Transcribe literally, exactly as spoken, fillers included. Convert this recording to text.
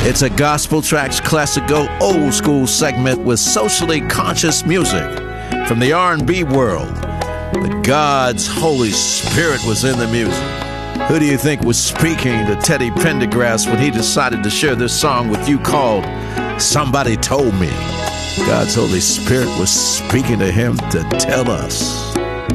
It's a Gospel Tracks Classical Old School segment with socially conscious music from the R and B world. But God's Holy Spirit was in the music. Who do you think was speaking to Teddy Pendergrass when he decided to share this song with you called Somebody Told Me? God's Holy Spirit was speaking to him to tell us.